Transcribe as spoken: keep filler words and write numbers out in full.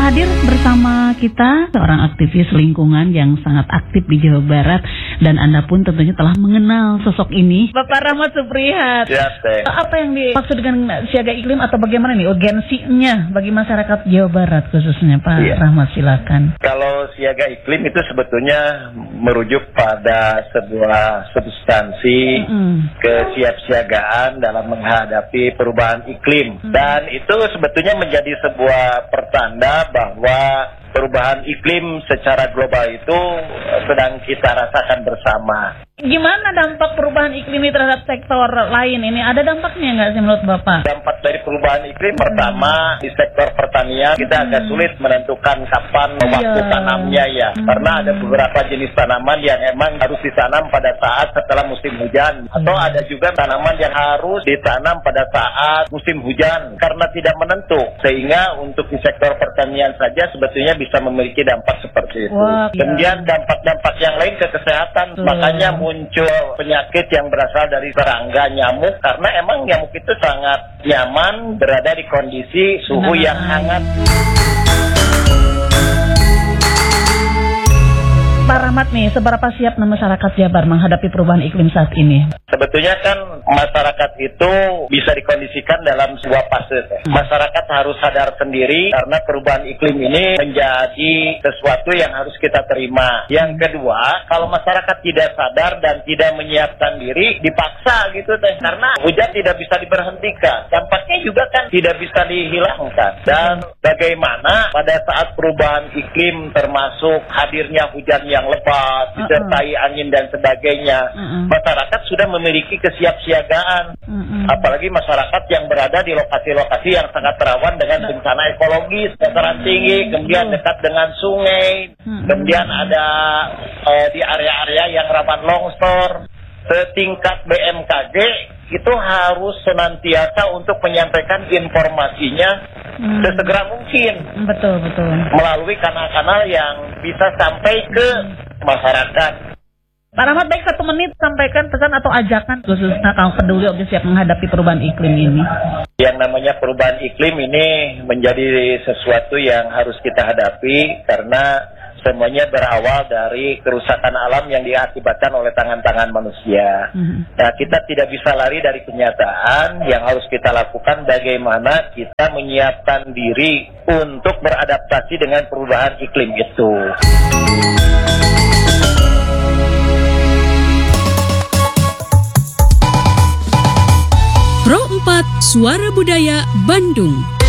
hadir bersama kita seorang aktivis lingkungan yang sangat aktif di Jawa Barat, dan Anda pun tentunya telah mengenal sosok ini, Bapak Rahmat Suprihat. Ya, apa yang dimaksud dengan siaga iklim atau bagaimana nih urgensinya bagi masyarakat Jawa Barat khususnya, Pak ya. Rahmat, silakan. Kalau siaga iklim itu sebetulnya merujuk pada sebuah substansi mm. kesiapsiagaan dalam menghadapi perubahan iklim, mm. dan itu sebetulnya menjadi sebuah pertanda bahwa perubahan iklim secara global itu sedang kita rasakan bersama. Gimana dampak perubahan iklim ini terhadap sektor lain ini? Ada dampaknya nggak sih menurut Bapak? Dampak dari perubahan iklim hmm. pertama di sektor pertanian kita hmm. agak sulit menentukan kapan yeah. waktu tanamnya ya. Hmm. Karena ada beberapa jenis tanaman yang emang harus ditanam pada saat setelah musim hujan. Hmm. Atau ada juga tanaman yang harus ditanam pada saat musim hujan karena tidak menentu. Sehingga untuk di sektor pertanian saja sebetulnya bisa memiliki dampak seperti itu. Wah, kemudian yeah. dampak-dampak yang lain ke kesehatan. Hmm. Makanya muncul penyakit yang berasal dari serangga nyamuk, karena emang nyamuk itu sangat nyaman berada di kondisi suhu nah. yang hangat. Pak Rahmat nih, seberapa siap masyarakat Jabar menghadapi perubahan iklim saat ini? Sebetulnya kan masyarakat itu bisa dikondisikan dalam sebuah fase. Masyarakat harus sadar sendiri karena perubahan iklim ini menjadi sesuatu yang harus kita terima. Yang kedua, kalau masyarakat tidak sadar dan tidak menyiapkan diri, dipaksa gitu teh. Karena hujan tidak bisa diberhentikan. Dampaknya juga kan tidak bisa dihilangkan. Dan bagaimana pada saat perubahan iklim termasuk hadirnya hujan yang yang lebat, disertai uh-uh. angin dan sebagainya, uh-uh. masyarakat sudah memiliki kesiapsiagaan. Uh-uh. Apalagi masyarakat yang berada di lokasi-lokasi yang sangat rawan dengan bencana ekologis, dataran tinggi, kemudian dekat dengan sungai, uh-uh. kemudian ada uh, di area-area yang rawan longsor. Setingkat B M K G itu harus senantiasa untuk menyampaikan informasinya hmm. sesegera mungkin. Betul, betul. Melalui kanal-kanal yang bisa sampai ke hmm. masyarakat. Pak Rahmat, baik satu menit sampaikan pesan atau ajakan khususnya kaum peduli untuk siap menghadapi perubahan iklim ini. Yang namanya perubahan iklim ini menjadi sesuatu yang harus kita hadapi karena semuanya berawal dari kerusakan alam yang diakibatkan oleh tangan-tangan manusia. Mm-hmm. Nah, kita tidak bisa lari dari kenyataan. Yang harus kita lakukan bagaimana kita menyiapkan diri untuk beradaptasi dengan perubahan iklim itu. Pro empat Suara Budaya Bandung.